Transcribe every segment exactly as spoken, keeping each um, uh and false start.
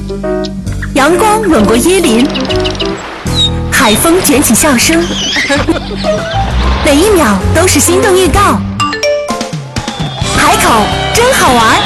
阳光吻过椰林，海风卷起笑声，每一秒都是心动预告。海口真好玩。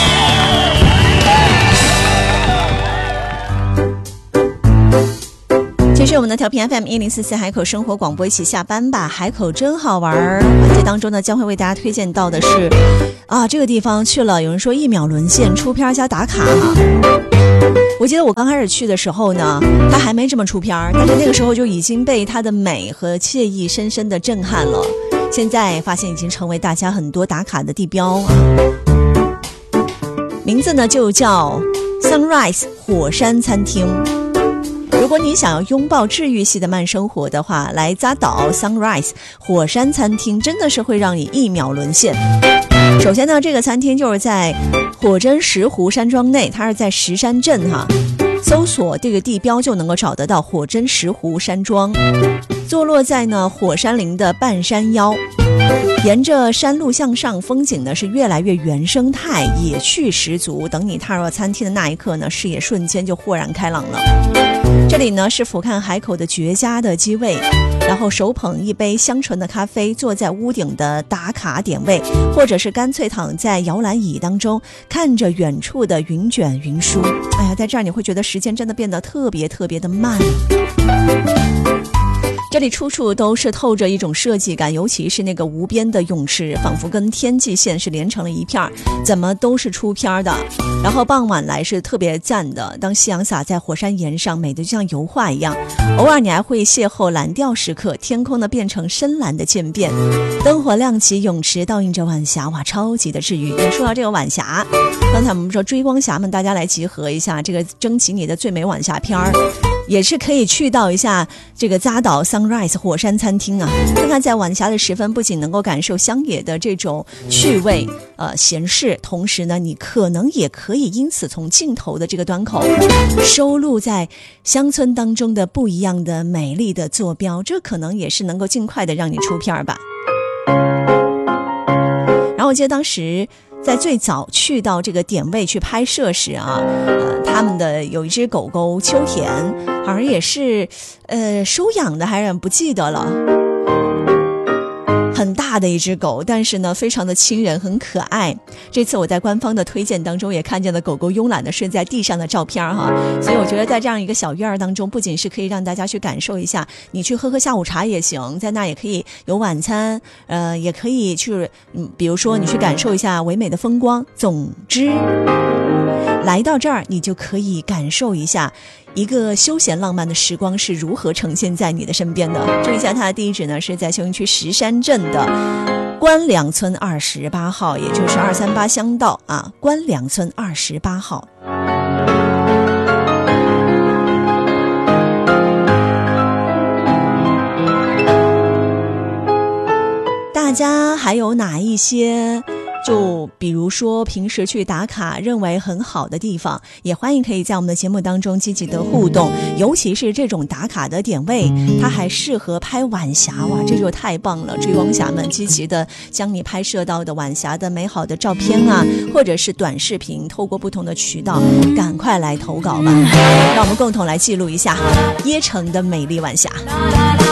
这是我们的调频 F M 一零四四海口生活广播，一起下班吧，海口真好玩。环节当中呢，将会为大家推荐到的是啊，这个地方去了，有人说一秒沦陷，出片加打卡哈。我记得我刚开始去的时候呢，它还没这么出片，但是那个时候就已经被它的美和惬意深深的震撼了。现在发现已经成为大家很多打卡的地标啊。名字呢就叫 Sunrise 火山餐厅。如果你想要拥抱治愈系的慢生活的话，来扎岛 Sunrise 火山餐厅真的是会让你一秒沦陷。首先呢，这个餐厅就是在火针石湖山庄内，它是在石山镇哈，搜索这个地标就能够找得到火针石湖山庄，坐落在呢火山林的半山腰，沿着山路向上，风景呢是越来越原生态，野趣十足。等你踏入餐厅的那一刻呢，视野瞬间就豁然开朗了。这里呢是俯瞰海口的绝佳的机位，然后手捧一杯香醇的咖啡，坐在屋顶的打卡点位，或者是干脆躺在摇篮椅当中，看着远处的云卷云舒。哎呀，在这儿你会觉得时间真的变得特别特别的慢。这里处处都是透着一种设计感，尤其是那个无边的泳池，仿佛跟天际线是连成了一片，怎么都是出片的。然后傍晚来是特别赞的，当夕阳洒在火山岩上，美得就像油画一样。偶尔你还会邂逅蓝调时刻，天空呢变成深蓝的渐变，灯火亮起，泳池倒映着晚霞，哇，超级的治愈。也说到这个晚霞，刚才我们说追光侠们，大家来集合一下，这个征集你的最美晚霞片儿。也是可以去到一下这个扎岛 Sunrise 火山餐厅啊，看看在晚霞的时分，不仅能够感受乡野的这种趣味呃闲适，同时呢你可能也可以因此从镜头的这个端口收录在乡村当中的不一样的美丽的坐标，这可能也是能够尽快的让你出片吧。然后我记得当时在最早去到这个点位去拍摄时啊，呃，他们的有一只狗狗秋田，好像也是呃收养的，还是不记得了。很大的一只狗，但是呢非常的亲人，很可爱。这次我在官方的推荐当中也看见了狗狗慵懒的睡在地上的照片哈，所以我觉得在这样一个小院儿当中，不仅是可以让大家去感受一下，你去喝喝下午茶也行，在那也可以有晚餐，呃，也可以去，嗯，比如说你去感受一下唯美的风光。总之，来到这儿你就可以感受一下一个休闲浪漫的时光是如何呈现在你的身边的。注意一下它的地址呢，是在休营区石山镇的关梁村二十八号，也就是二三八乡道啊，关梁村二十八号。大家还有哪一些就比如说平时去打卡认为很好的地方，也欢迎可以在我们的节目当中积极的互动，尤其是这种打卡的点位它还适合拍晚霞，哇，这就太棒了。追光侠们积极的将你拍摄到的晚霞的美好的照片啊，或者是短视频，透过不同的渠道赶快来投稿吧，让我们共同来记录一下椰城的美丽晚霞。